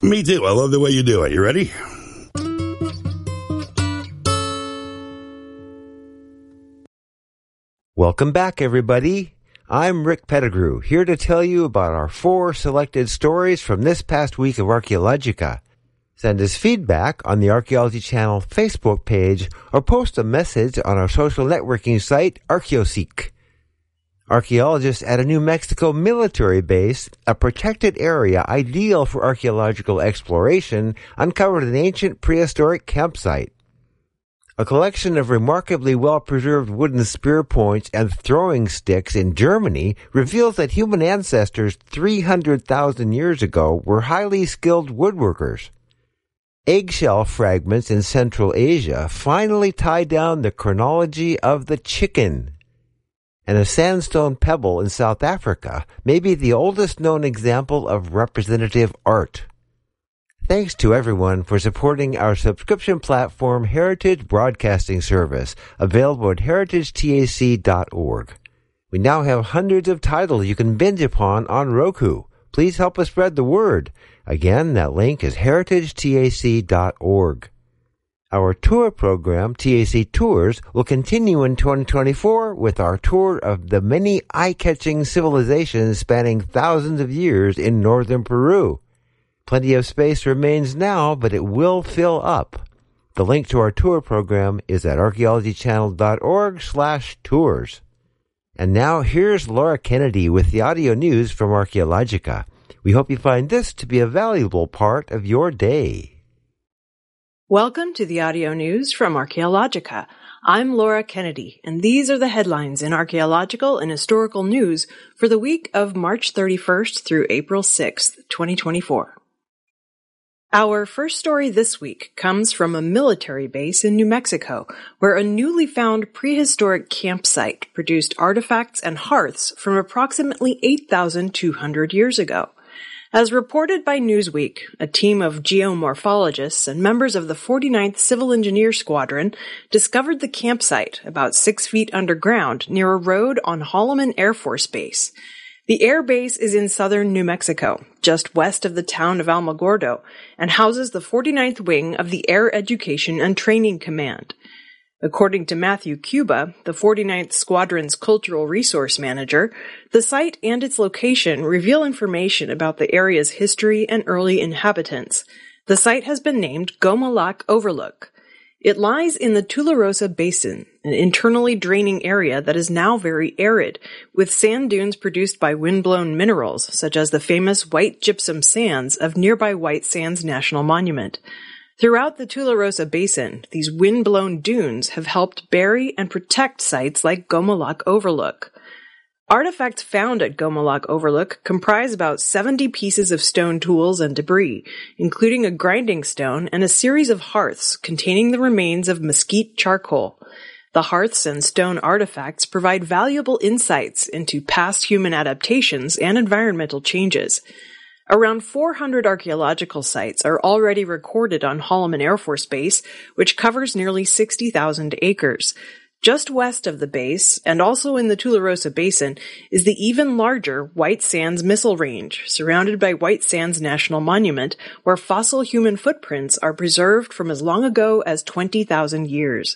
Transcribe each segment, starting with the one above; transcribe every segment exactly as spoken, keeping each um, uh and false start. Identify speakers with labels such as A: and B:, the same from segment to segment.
A: Me too. I love the way you do it. You ready?
B: Welcome back, everybody. I'm Rick Pettigrew, here to tell you about our four selected stories from this past week of Archaeologica. Send us feedback on the Archaeology Channel Facebook page or post a message on our social networking site, ArchaeoSeek. Archaeologists at a New Mexico military base, a protected area ideal for archaeological exploration, uncovered an ancient prehistoric campsite. A collection of remarkably well-preserved wooden spear points and throwing sticks in Germany reveals that human ancestors three hundred thousand years ago were highly skilled woodworkers. Eggshell fragments in Central Asia finally tie down the chronology of the chicken. And a sandstone pebble in South Africa may be the oldest known example of representative art. Thanks to everyone for supporting our subscription platform Heritage Broadcasting Service, available at heritage tac dot org. We now have hundreds of titles you can binge upon on Roku. Please help us spread the word. Again, that link is heritage tac dot org. Our tour program, T A C Tours, will continue in twenty twenty-four with our tour of the many eye-catching civilizations spanning thousands of years in northern Peru. Plenty of space remains now, but it will fill up. The link to our tour program is at archaeology channel dot org slash tours. And now here's Laura Kennedy with the audio news from Archaeologica. We hope you find this to be a valuable part of your day.
C: Welcome to the audio news from Archaeologica. I'm Laura Kennedy, and these are the headlines in archaeological and historical news for the week of March thirty-first through April sixth, twenty twenty-four. Our first story this week comes from a military base in New Mexico, where a newly found prehistoric campsite produced artifacts and hearths from approximately eight thousand two hundred years ago. As reported by Newsweek, a team of geomorphologists and members of the forty-ninth Civil Engineer Squadron discovered the campsite about six feet underground near a road on Holloman Air Force Base. The air base is in southern New Mexico, just west of the town of Alamogordo, and houses the forty-ninth Wing of the Air Education and Training Command. According to Matthew Cuba, the forty-ninth Squadron's Cultural Resource Manager, the site and its location reveal information about the area's history and early inhabitants. The site has been named Gomalac Overlook. It lies in the Tularosa Basin, an internally draining area that is now very arid, with sand dunes produced by wind-blown minerals, such as the famous white gypsum sands of nearby White Sands National Monument. Throughout the Tularosa Basin, these wind-blown dunes have helped bury and protect sites like Gomalac Overlook. Artifacts found at Gomalac Overlook comprise about seventy pieces of stone tools and debris, including a grinding stone and a series of hearths containing the remains of mesquite charcoal. The hearths and stone artifacts provide valuable insights into past human adaptations and environmental changes. Around four hundred archaeological sites are already recorded on Holloman Air Force Base, which covers nearly sixty thousand acres. Just west of the base, and also in the Tularosa Basin, is the even larger White Sands Missile Range, surrounded by White Sands National Monument, where fossil human footprints are preserved from as long ago as twenty thousand years.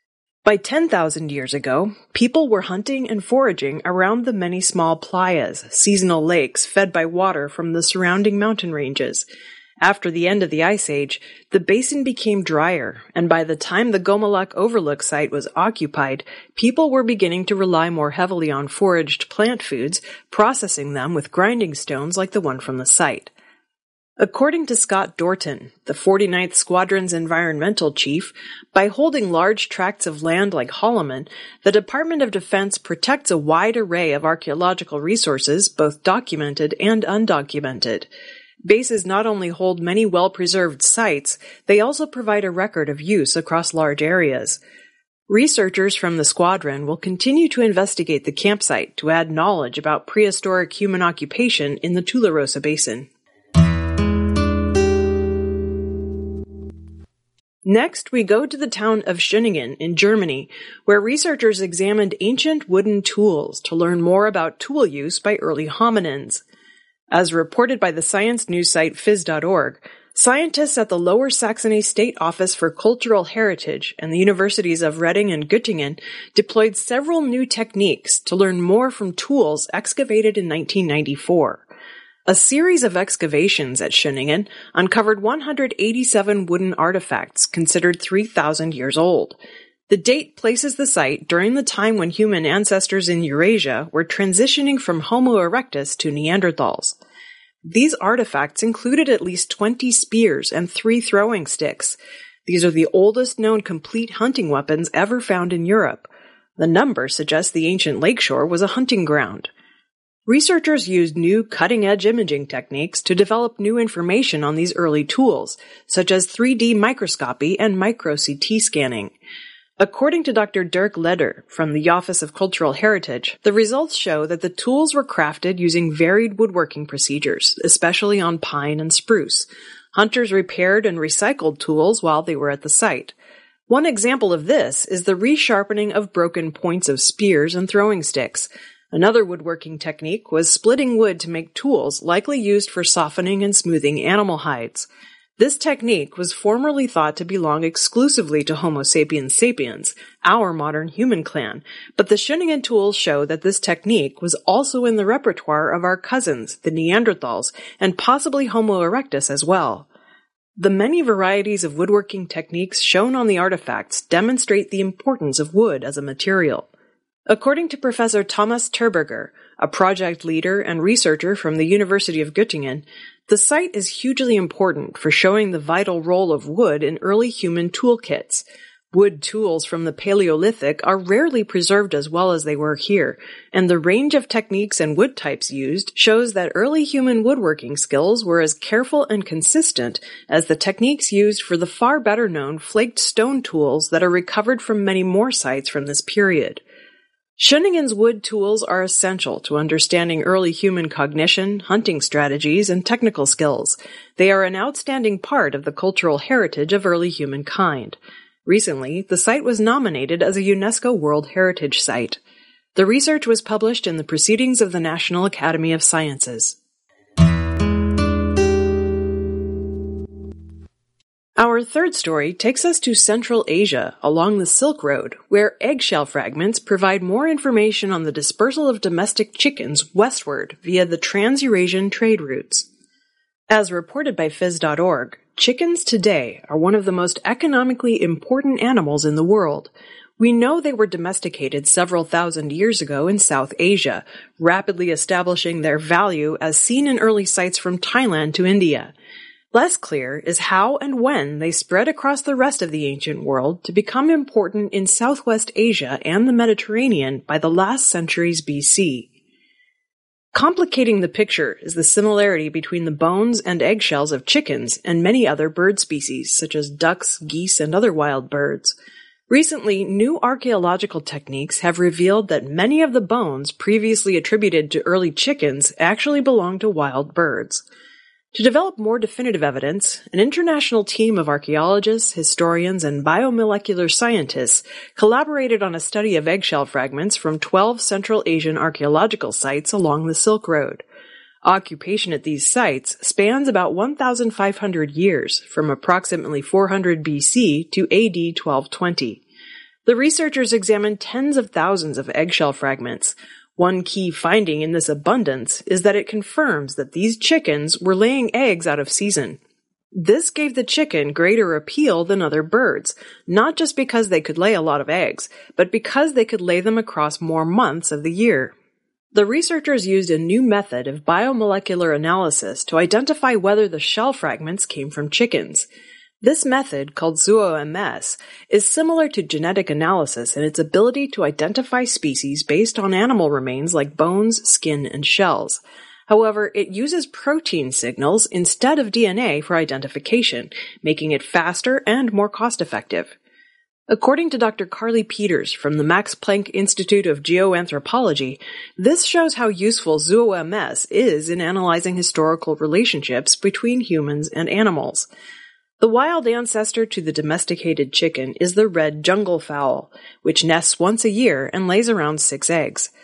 C: By ten thousand years ago, people were hunting and foraging around the many small playas, seasonal lakes fed by water from the surrounding mountain ranges. After the end of the Ice Age, the basin became drier, and by the time the Gomalac Overlook site was occupied, people were beginning to rely more heavily on foraged plant foods, processing them with grinding stones like the one from the site. According to Scott Dorton, the forty-ninth Squadron's environmental chief, by holding large tracts of land like Holloman, the Department of Defense protects a wide array of archaeological resources, both documented and undocumented. Bases not only hold many well-preserved sites, they also provide a record of use across large areas. Researchers from the squadron will continue to investigate the campsite to add knowledge about prehistoric human occupation in the Tularosa Basin. Next, we go to the town of Schöningen in Germany, where researchers examined ancient wooden tools to learn more about tool use by early hominins. As reported by the science news site phys dot org, scientists at the Lower Saxony State Office for Cultural Heritage and the universities of Reading and Göttingen deployed several new techniques to learn more from tools excavated in nineteen ninety-four. A series of excavations at Schöningen uncovered one hundred eighty-seven wooden artifacts considered three thousand years old. The date places the site during the time when human ancestors in Eurasia were transitioning from Homo erectus to Neanderthals. These artifacts included at least twenty spears and three throwing sticks. These are the oldest known complete hunting weapons ever found in Europe. The number suggests the ancient lakeshore was a hunting ground. Researchers used new cutting-edge imaging techniques to develop new information on these early tools, such as three D microscopy and micro-C T scanning. According to Doctor Dirk Leder from the Office of Cultural Heritage, the results show that the tools were crafted using varied woodworking procedures, especially on pine and spruce. Hunters repaired and recycled tools while they were at the site. One example of this is the resharpening of broken points of spears and throwing sticks. Another woodworking technique was splitting wood to make tools likely used for softening and smoothing animal hides. This technique was formerly thought to belong exclusively to Homo sapiens sapiens, our modern human clan, but the Schöningen tools show that this technique was also in the repertoire of our cousins, the Neanderthals, and possibly Homo erectus as well. The many varieties of woodworking techniques shown on the artifacts demonstrate the importance of wood as a material. According to Professor Thomas Terberger, a project leader and researcher from the University of Göttingen, the site is hugely important for showing the vital role of wood in early human toolkits. Wood tools from the Paleolithic are rarely preserved as well as they were here, and the range of techniques and wood types used shows that early human woodworking skills were as careful and consistent as the techniques used for the far better known flaked stone tools that are recovered from many more sites from this period. Schöningen's wood tools are essential to understanding early human cognition, hunting strategies, and technical skills. They are an outstanding part of the cultural heritage of early humankind. Recently, the site was nominated as a UNESCO World Heritage Site. The research was published in the Proceedings of the National Academy of Sciences. Our third story takes us to Central Asia, along the Silk Road, where eggshell fragments provide more information on the dispersal of domestic chickens westward via the Trans-Eurasian trade routes. As reported by phys dot org, chickens today are one of the most economically important animals in the world. We know they were domesticated several thousand years ago in South Asia, rapidly establishing their value as seen in early sites from Thailand to India. Less clear is how and when they spread across the rest of the ancient world to become important in Southwest Asia and the Mediterranean by the last centuries B C. Complicating the picture is the similarity between the bones and eggshells of chickens and many other bird species, such as ducks, geese, and other wild birds. Recently, new archaeological techniques have revealed that many of the bones previously attributed to early chickens actually belong to wild birds. To develop more definitive evidence, an international team of archaeologists, historians, and biomolecular scientists collaborated on a study of eggshell fragments from twelve Central Asian archaeological sites along the Silk Road. Occupation at these sites spans about one thousand five hundred years, from approximately four hundred B C to A D twelve twenty. The researchers examined tens of thousands of eggshell fragments. One key finding in this abundance is that it confirms that these chickens were laying eggs out of season. This gave the chicken greater appeal than other birds, not just because they could lay a lot of eggs, but because they could lay them across more months of the year. The researchers used a new method of biomolecular analysis to identify whether the shell fragments came from chickens. This method, called ZooM S, is similar to genetic analysis in its ability to identify species based on animal remains like bones, skin, and shells. However, it uses protein signals instead of D N A for identification, making it faster and more cost-effective. According to Doctor Carly Peters from the Max Planck Institute of Geoanthropology, this shows how useful ZooM S is in analyzing historical relationships between humans and animals. The wild ancestor to the domesticated chicken is the red jungle fowl, which nests once a year and lays around six eggs. The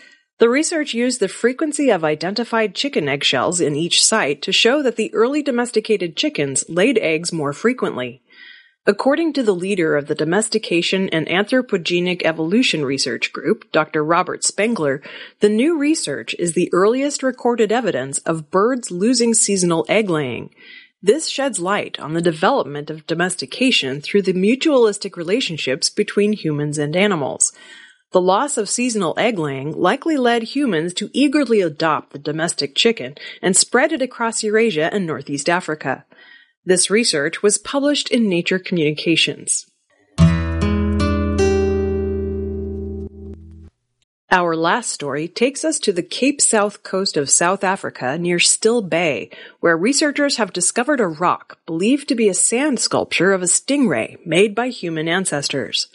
C: The research used the frequency of identified chicken eggshells in each site to show that the early domesticated chickens laid eggs more frequently. According to the leader of the Domestication and Anthropogenic Evolution Research Group, Doctor Robert Spengler, the new research is the earliest recorded evidence of birds losing seasonal egg laying. This sheds light on the development of domestication through the mutualistic relationships between humans and animals. The loss of seasonal egg laying likely led humans to eagerly adopt the domestic chicken and spread it across Eurasia and Northeast Africa. This research was published in Nature Communications. Our last story takes us to the Cape South coast of South Africa near Still Bay, where researchers have discovered a rock believed to be a sand sculpture of a stingray made by human ancestors.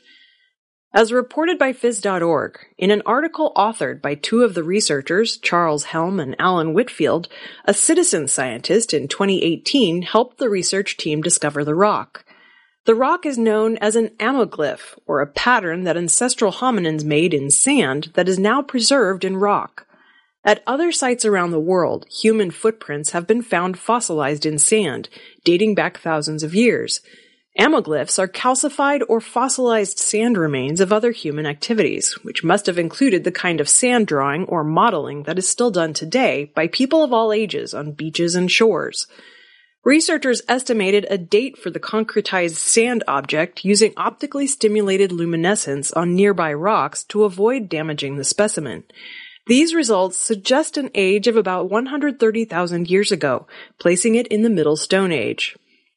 C: As reported by phys dot org, in an article authored by two of the researchers, Charles Helm and Alan Whitfield, a citizen scientist in twenty eighteen helped the research team discover the rock. The rock is known as an amoglyph, or a pattern that ancestral hominins made in sand that is now preserved in rock. At other sites around the world, human footprints have been found fossilized in sand, dating back thousands of years. Amoglyphs are calcified or fossilized sand remains of other human activities, which must have included the kind of sand drawing or modeling that is still done today by people of all ages on beaches and shores. Researchers estimated a date for the concretized sand object using optically stimulated luminescence on nearby rocks to avoid damaging the specimen. These results suggest an age of about one hundred thirty thousand years ago, placing it in the Middle Stone Age.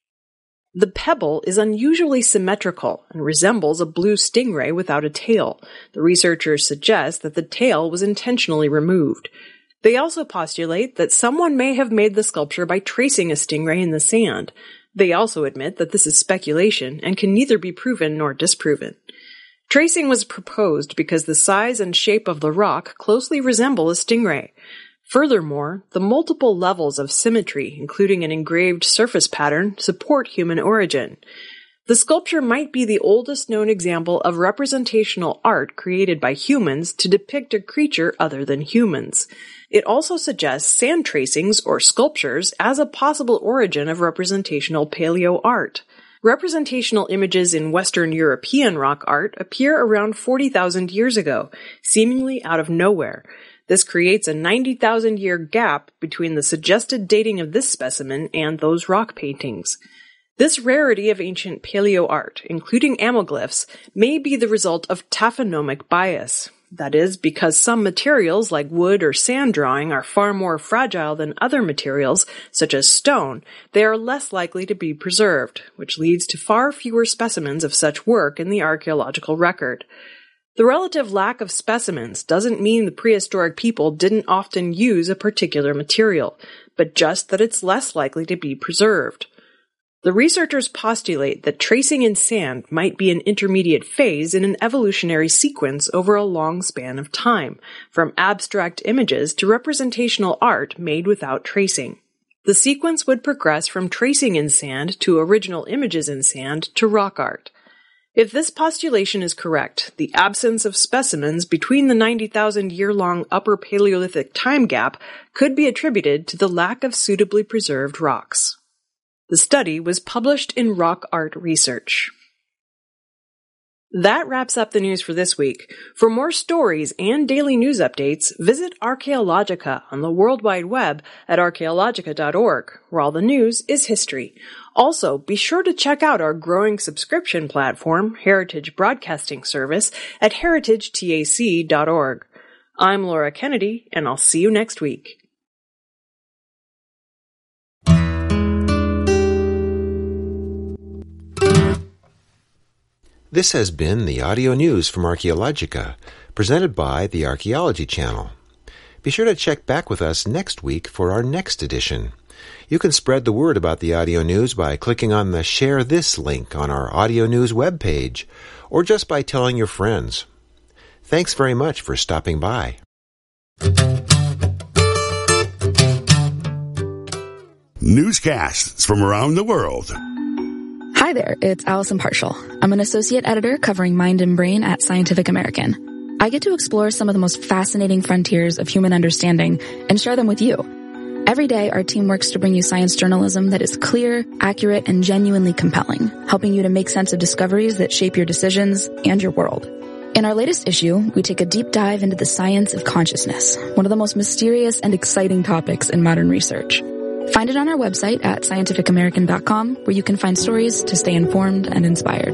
C: The pebble is unusually symmetrical and resembles a blue stingray without a tail. The researchers suggest that the tail was intentionally removed. They also postulate that someone may have made the sculpture by tracing a stingray in the sand. They also admit that this is speculation and can neither be proven nor disproven. Tracing was proposed because the size and shape of the rock closely resemble a stingray. Furthermore, the multiple levels of symmetry, including an engraved surface pattern, support human origin. The sculpture might be the oldest known example of representational art created by humans to depict a creature other than humans. It also suggests sand tracings or sculptures as a possible origin of representational paleo art. Representational images in Western European rock art appear around forty thousand years ago, seemingly out of nowhere. This creates a ninety thousand year gap between the suggested dating of this specimen and those rock paintings. This rarity of ancient paleo art, including amoglyphs, may be the result of taphonomic bias. That is, because some materials like wood or sand drawing are far more fragile than other materials, such as stone, they are less likely to be preserved, which leads to far fewer specimens of such work in the archaeological record. The relative lack of specimens doesn't mean the prehistoric people didn't often use a particular material, but just that it's less likely to be preserved. The researchers postulate that tracing in sand might be an intermediate phase in an evolutionary sequence over a long span of time, from abstract images to representational art made without tracing. The sequence would progress from tracing in sand to original images in sand to rock art. If this postulation is correct, the absence of specimens between the ninety thousand year long Upper Paleolithic time gap could be attributed to the lack of suitably preserved rocks. The study was published in Rock Art Research. That wraps up the news for this week. For more stories and daily news updates, visit Archaeologica on the World Wide Web at archaeologica dot org, where all the news is history. Also, be sure to check out our growing subscription platform, Heritage Broadcasting Service, at heritage tac dot org. I'm Laura Kennedy, and I'll see you next week.
B: This has been the audio news from Archaeologica, presented by the Archaeology Channel. Be sure to check back with us next week for our next edition. You can spread the word about the audio news by clicking on the Share This link on our audio news webpage, or just by telling your friends. Thanks very much for stopping by.
A: Newscasts from around the world.
D: Hi there, it's Allison Partial. I'm an associate editor covering mind and brain at Scientific American. I get to explore some of the most fascinating frontiers of human understanding and share them with you. Every day, our team works to bring you science journalism that is clear, accurate, and genuinely compelling, helping you to make sense of discoveries that shape your decisions and your world. In our latest issue, we take a deep dive into the science of consciousness, one of the most mysterious and exciting topics in modern research. Find it on our website at scientific american dot com, where you can find stories to stay informed and inspired.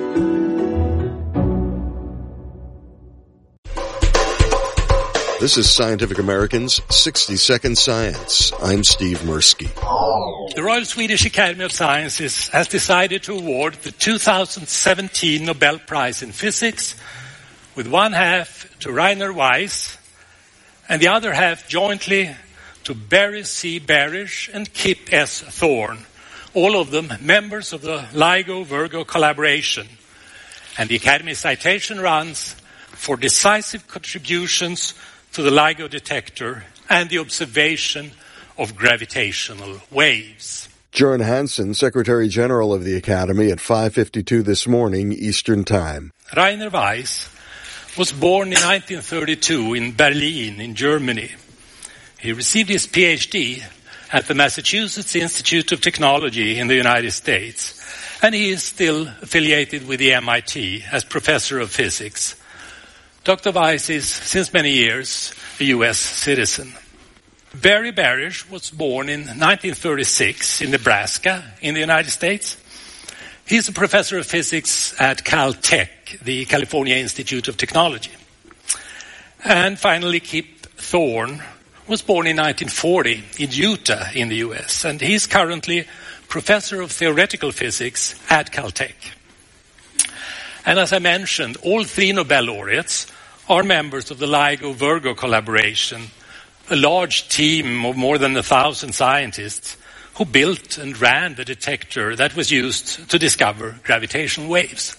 E: This is Scientific American's sixty second Science. I'm Steve Mirsky.
F: The Royal Swedish Academy of Sciences has decided to award the two thousand seventeen Nobel Prize in Physics, with one half to Rainer Weiss and the other half jointly to Barry C. Barish and Kip S. Thorne, all of them members of the LIGO-Virgo collaboration. And the Academy citation runs for decisive contributions to the LIGO detector and the observation of gravitational waves.
E: Jørgen Hansen, Secretary General of the Academy, at five fifty-two this morning, Eastern Time.
F: Rainer Weiss was born in nineteen thirty-two in Berlin, in Germany. He received his P H D at the Massachusetts Institute of Technology in the United States, and he is still affiliated with the M I T as professor of physics. Doctor Weiss is, since many years, a U S citizen. Barry Barish was born in nineteen thirty-six in Nebraska, in the United States. He's a professor of physics at Caltech, the California Institute of Technology. And finally, Kip Thorne was born in nineteen forty in Utah, in the U S, and he's currently professor of theoretical physics at Caltech. And as I mentioned, all three Nobel laureates are members of the LIGO-Virgo collaboration, a large team of more than a thousand scientists who built and ran the detector that was used to discover gravitational waves.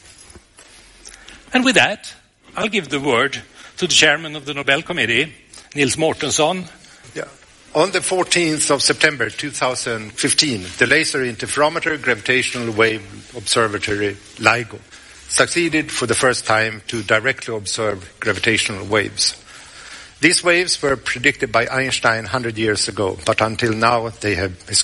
F: And with that, I'll give the word to the chairman of the Nobel Committee, Nils Mortensson.
G: Yeah. On the fourteenth of September two thousand fifteen, the Laser Interferometer Gravitational Wave Observatory, LIGO, succeeded for the first time to directly observe gravitational waves. These waves were predicted by Einstein one hundred years ago, but until now they have escaped